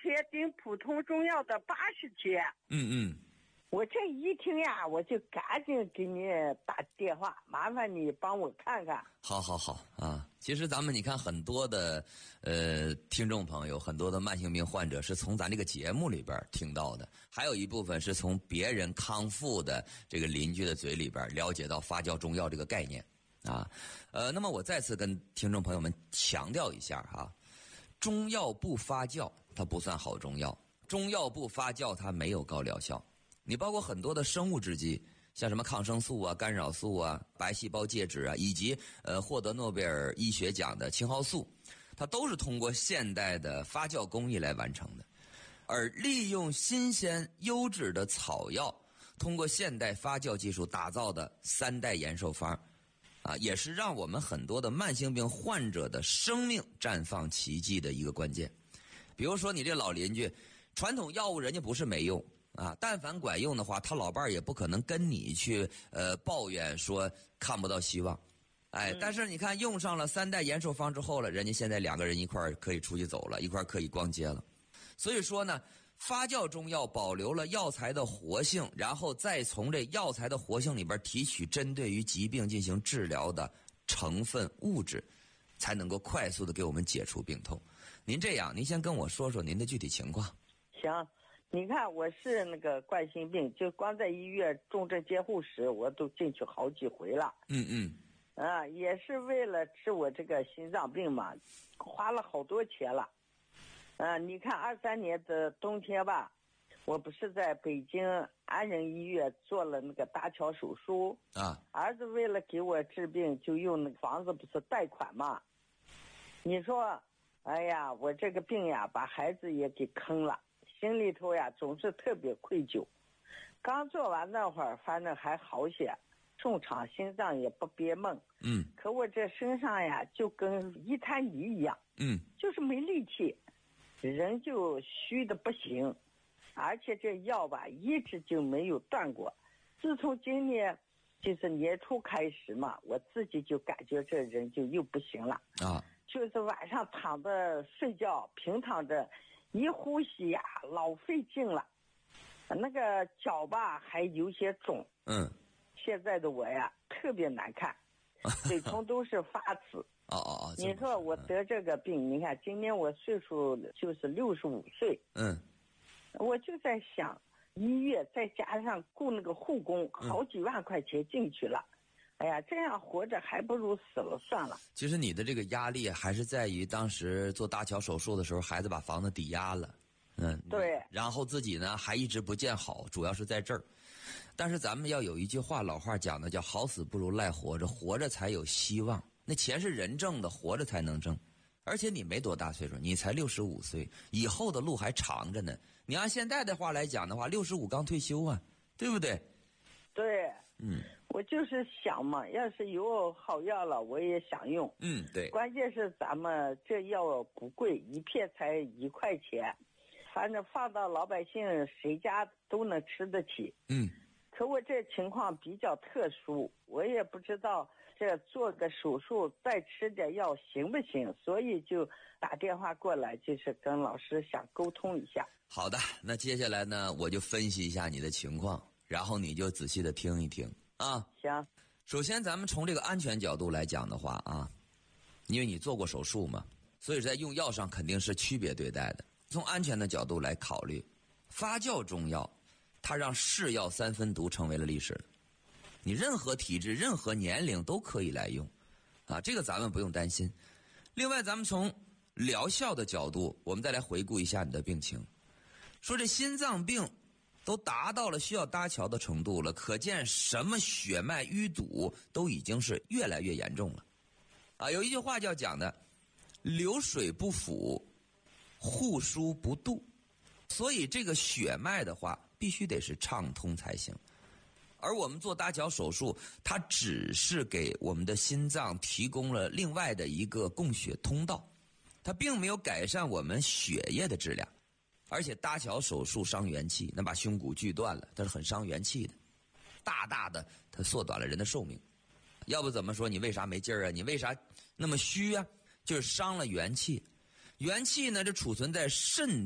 钱顶普通中药的80钱。我这一听呀，我就赶紧给你打电话，麻烦你帮我看看。 好啊！其实咱们你看很多的听众朋友，很多的慢性病患者是从咱这个节目里边听到的，还有一部分是从别人康复的这个邻居的嘴里边了解到发酵中药这个概念啊。那么我再次跟听众朋友们强调一下哈，中药不发酵它不算好中药，中药不发酵它没有高疗效。你包括很多的生物制剂，像什么抗生素啊、干扰素啊、白细胞介质啊，以及获得诺贝尔医学奖的青蒿素，它都是通过现代的发酵工艺来完成的。而利用新鲜优质的草药，通过现代发酵技术打造的3代延寿方啊，也是让我们很多的慢性病患者的生命绽放奇迹的一个关键。比如说你这老邻居，传统药物人家不是没用啊，但凡管用的话，他老伴儿也不可能跟你去抱怨说看不到希望。但是你看用上了3代延寿方之后了，人家现在2个人一块儿可以出去走了，一块儿可以逛街了。所以说呢，发酵中药保留了药材的活性，然后再从这药材的活性里边提取针对于疾病进行治疗的成分物质，才能够快速的给我们解除病痛。您这样，您先跟我说说您的具体情况。 行，你看我是那个冠心病，就光在医院重症监护室我都进去好几回了。也是为了治我这个心脏病嘛，花了好多钱了。你看23年的冬天吧，我不是在北京安仁医院做了那个搭桥手术啊，儿子为了给我治病就用那个房子不是贷款嘛，你说哎呀，我这个病呀把孩子也给坑了，心里头呀总是特别愧疚。刚做完那会儿反正还好些，重场心脏也不憋闷，可我这身上呀就跟一滩泥一样，就是没力气，人就虚的不行，而且这药吧一直就没有断过。自从今年就是年初开始嘛，我自己就感觉这人就又不行了啊，就是晚上躺着睡觉，平躺着一呼吸呀老费劲了，那个脚吧还有些肿，现在的我呀特别难看，嘴唇都是发紫。你说我得这个病，你看今年我岁数就是65岁，我就在想，医院再加上雇那个护工，好几万块钱进去了，哎呀，这样活着还不如死了算了。 其实你的这个压力还是在于当时做搭桥手术的时候，孩子把房子抵押了， 对， 然后自己呢还一直不见好，主要是在这儿。但是咱们要有一句话，老话讲的叫好死不如赖活着，活着才有希望。那钱是人挣的，活着才能挣。而且你没多大岁数，你才65岁，以后的路还长着呢。你按现在的话来讲的话，65刚退休啊，对不对？ 对，我就是想嘛，要是有好药了，我也想用。 对。 关键是咱们这药不贵，一片才1块钱，反正放到老百姓谁家都能吃得起。可我这情况比较特殊，我也不知道这做个手术再吃点药行不行，所以就打电话过来，就是跟老师想沟通一下。 好的，那接下来呢，我就分析一下你的情况，然后你就仔细的听一听啊。 行。 首先咱们从这个安全角度来讲的话啊，因为你做过手术嘛，所以在用药上肯定是区别对待的。从安全的角度来考虑，发酵中药它让是药3分毒成为了历史了，你任何体质任何年龄都可以来用啊，这个咱们不用担心。另外咱们从疗效的角度，我们再来回顾一下你的病情，说这心脏病都达到了需要搭桥的程度了，可见什么血脉淤堵都已经是越来越严重了啊。有一句话叫讲的流水不腐，户枢不渡，所以这个血脉的话必须得是畅通才行。而我们做搭桥手术，它只是给我们的心脏提供了另外的一个供血通道，它并没有改善我们血液的质量。而且搭桥手术伤元气，那把胸骨锯断了，它是很伤元气的，大大的它缩短了人的寿命。要不怎么说你为啥没劲儿啊，你为啥那么虚啊，就是伤了元气。元气呢，这储存在肾